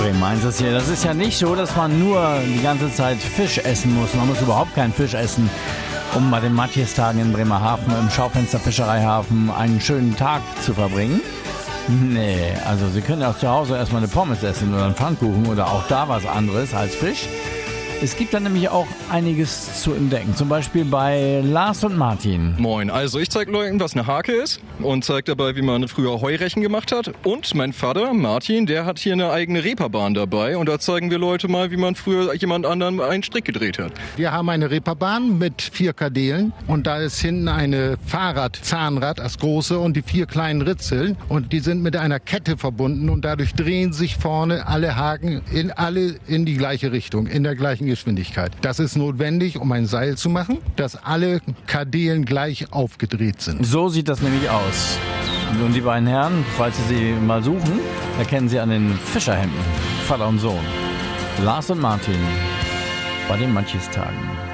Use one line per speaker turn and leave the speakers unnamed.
Bremen 1 ist hier. Das ist ja nicht so, dass man nur die ganze Zeit Fisch essen muss. Man muss überhaupt keinen Fisch essen, um bei den Matthiestagen in Bremerhaven im Schaufenster Fischereihafen einen schönen Tag zu verbringen. Nee, also Sie können auch zu Hause erstmal eine Pommes essen oder einen Pfannkuchen oder auch da was anderes als Fisch. Es gibt dann nämlich auch einiges zu entdecken, zum Beispiel bei Lars und Martin.
Moin, also ich zeige Leuten, was eine Hake ist und zeige dabei, wie man früher Heurechen gemacht hat. Und mein Vater, Martin, der hat hier eine eigene Reeperbahn dabei und da zeigen wir Leute mal, wie man früher jemand anderem einen Strick gedreht hat.
Wir haben eine Reeperbahn mit 4 Kadelen und da ist hinten eine Zahnrad, das große und die 4 kleinen Ritzeln und die sind mit einer Kette verbunden und dadurch drehen sich vorne alle Haken in die gleiche Richtung, in der gleichen Geschwindigkeit. Das ist notwendig, um ein Seil zu machen, dass alle Kadelen gleich aufgedreht sind.
So sieht das nämlich aus. Und die beiden Herren, falls Sie sie mal suchen, erkennen Sie an den Fischerhemden. Vater und Sohn. Lars und Martin bei den Matthiestagen.